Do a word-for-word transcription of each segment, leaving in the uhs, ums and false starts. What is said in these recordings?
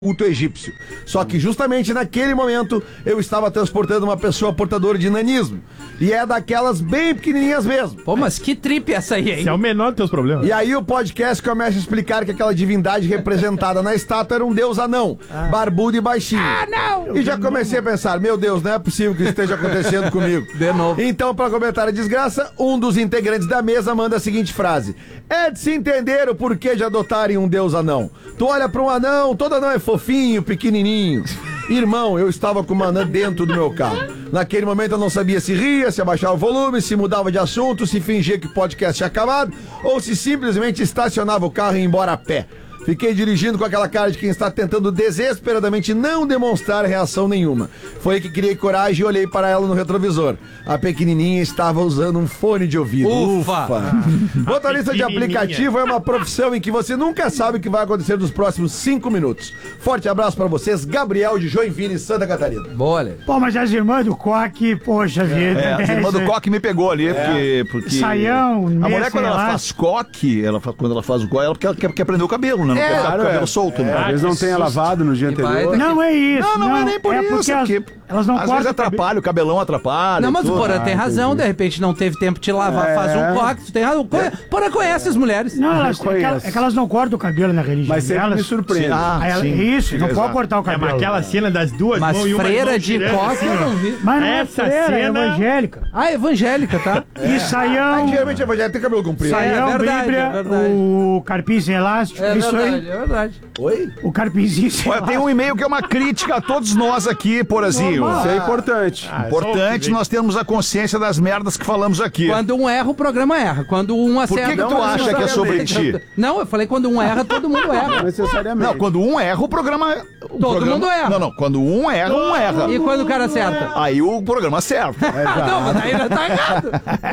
culto egípcio. Só que justamente naquele momento eu estava transportando uma pessoa portadora de nanismo. E é daquelas bem pequenininhas mesmo. Pô, mas que trip essa aí, hein? Esse é o menor dos teus problemas. E aí o podcast começa a explicar que aquela divindade representada na estátua era um deus anão, ah. barbudo e baixinho. Ah, não! E já comecei a pensar, meu Deus, não é possível que isso esteja acontecendo comigo. De novo. Então, para comentar a desgraça, um dos integrantes da mesa manda a seguinte frase: é de se entender o porquê de adotarem um deus anão. Tu olha para um anão, todo anão é fofinho, pequenininho. Irmão, eu estava com uma anã dentro do meu carro. Naquele momento eu não sabia se ria, se abaixava o volume, se mudava de assunto, se fingia que o podcast tinha acabado ou se simplesmente estacionava o carro e ia embora a pé. Fiquei dirigindo com aquela cara de quem está tentando desesperadamente não demonstrar reação nenhuma. Foi aí que criei coragem e olhei para ela no retrovisor. A pequenininha estava usando um fone de ouvido. Ufa! Ufa. Motorista de aplicativo é uma profissão em que você nunca sabe o que vai acontecer nos próximos cinco minutos. Forte abraço para vocês, Gabriel de Joinville, Santa Catarina. Boa, Lê. Pô, mas as irmãs do Coque, poxa vida. É, as irmãs do Coque me pegou ali, é. porque, porque... Saião, a mulher, quando ela faz coque, ela, quando ela faz o coque, ela quer, quer, quer prender o cabelo, né? Não É, quer ficar com o cabelo é. solto, né? Às vezes não tenha lavado no dia anterior. Não é isso. Não, não, não é nem por é isso. Porque elas, elas não às cortam vezes atrapalha, o cabelão atrapalha. Não, mas o tudo. Porã tem Ah, razão, entendi. de repente não teve tempo de lavar, É. faz um coque, tu tem razão. Conhe- Porã conhece as mulheres. Não, elas, é, que, conheço. é que elas não cortam o cabelo na religião. Mas sempre elas, me surpreende. Ah, Aí ela- sim. isso, não Exato. pode cortar o É, cabelo. mas aquela cena das duas Mas mãos e uma freira mão de tirando coque assim, eu ó. não vi. Mas não é Essa freira, é cena- evangélica. Ah, evangélica, tá? E Saião, Geralmente a evangélica tem cabelo comprido. Saião, É verdade, Bíblia, é verdade. o carpinzinho elástico, É isso verdade, aí. é verdade. Oi? O carpinzinho Olha, tem um e-mail que é uma crítica a todos nós aqui, Porazinho. Normal. Isso é importante. Ah, Importante nós termos a consciência das merdas que falamos aqui. Quando um erra, o programa erra. Quando um Por acerta... que, que tu não, acha que é sobre ti? Não, eu falei quando um erra, todo mundo erra. Não necessariamente. Não, quando um erra, o programa... o Todo programa- mundo erra. Não, não, quando um erra, um erra. E quando o cara acerta? Aí o programa acerta. Não, mas aí já tá errado.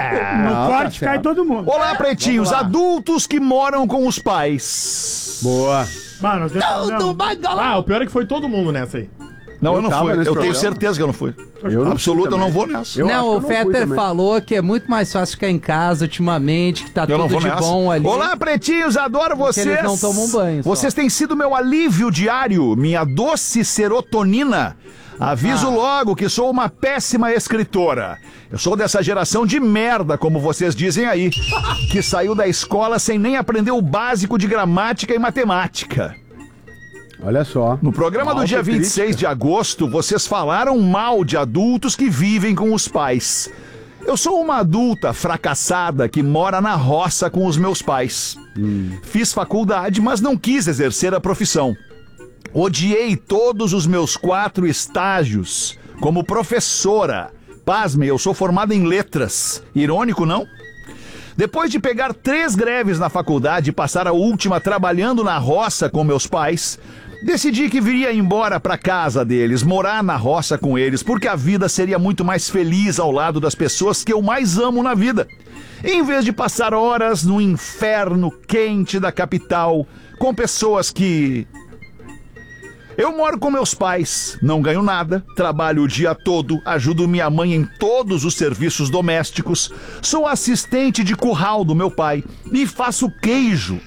No corte cai todo mundo. Olá, pretinhos, adultos que moram com os pais. Boa. Mano, eu tenho Ah, o pior é que foi todo mundo nessa aí. Não, eu Eu não tava fui. Eu nesse tenho programa. certeza que eu não fui. Eu não Absoluta, fui eu não também. vou nessa. Eu acho não, que o eu não fui Fetter também. falou que é muito mais fácil ficar em casa ultimamente, que tá Eu não tudo vou de nessa. bom ali. Olá, pretinhos, adoro vocês. eles não tomam banho só. Vocês têm sido meu alívio diário, minha doce serotonina. Aviso Ah. logo que sou uma péssima escritora. Eu sou dessa geração de merda, como vocês dizem aí, que saiu da escola sem nem aprender o básico de gramática e matemática. Olha só. No programa do dia vinte e seis de agosto, vocês falaram mal de adultos que vivem com os pais. Eu sou uma adulta fracassada que mora na roça com os meus pais. Fiz faculdade, mas não quis exercer a profissão. Odiei todos os meus quatro estágios como professora. Pasme, eu sou formada em letras. Irônico, não? Depois de pegar três greves na faculdade e passar a última trabalhando na roça com meus pais, decidi que viria embora para casa deles, morar na roça com eles, porque a vida seria muito mais feliz ao lado das pessoas que eu mais amo na vida. Em vez de passar horas no inferno quente da capital com pessoas que... Eu moro com meus pais, não ganho nada, trabalho o dia todo, ajudo minha mãe em todos os serviços domésticos, sou assistente de curral do meu pai e faço queijo.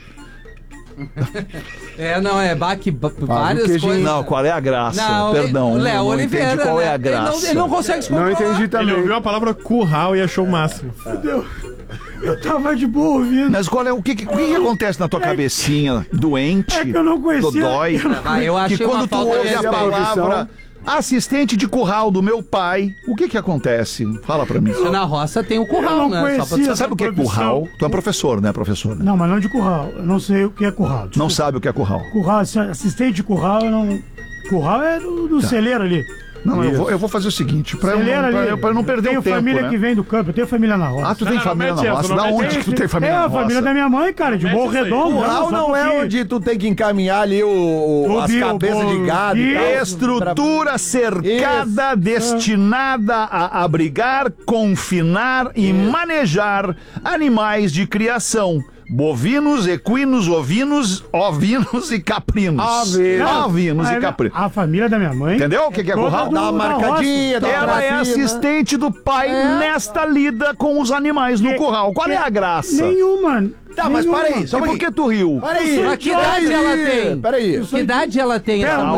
É, não, é baque, ba- várias queijinho. coisas. Não, qual é a graça? Não, Perdão, Léo não Oliveira, entendi qual é né? a Ele não, graça. ele não consegue se Não controlar. entendi Ele também. ouviu a palavra curral e achou o máximo. Eu tava de boa ouvindo. Mas qual é o que, que, o que que acontece na tua cabecinha? Doente? É que eu não conhecia. Dodói? Ah, eu achei Que uma quando tu falta de ouve a respeito. palavra assistente de curral do meu pai, o que que acontece? Fala pra mim. Na roça tem o Eu curral, não né? Só pra conhecia. tu Você sabe o que é curral? Tu é professor, né, professor? Não, mas não de curral. Eu não sei o que é curral. Não Desculpa. sabe o que é curral. Curral, assistente de curral, eu não. Curral é do, do celeiro ali. Não, eu vou, eu vou fazer o seguinte, pra eu, não- Celeiro pra ali. eu, pra eu não perder tenho o tempo, família né? que vem do campo, eu tenho família na roça. Ah, tu tem Não, não família mete na roça? essa, Da não onde mete que tu tem família É na a família roça? da minha mãe, cara, de Mete Bom isso aí. Redondo. Curral só não é porque- onde tu tem que encaminhar ali o, o- O as bio- cabeças o- de gado e tal. Estrutura cercada destinada a abrigar, confinar e manejar animais de criação. Bovinos, equinos, ovinos, ovinos e caprinos. Ovinos. Ovinos Ah, e é- caprinos. A família da minha mãe. Entendeu o que, que é toda curral? do- Dá uma da marcadinha, roça. dá uma Ela é grafina. assistente do pai nesta lida com os animais no Que- curral. Qual é a graça? Nenhuma. Tá, mas nenhuma. para aí, só E um por pouquinho. que tu riu? Para aí. Mas que idade ela tem? Peraí. Que idade ela tem? Pera, essa mulher.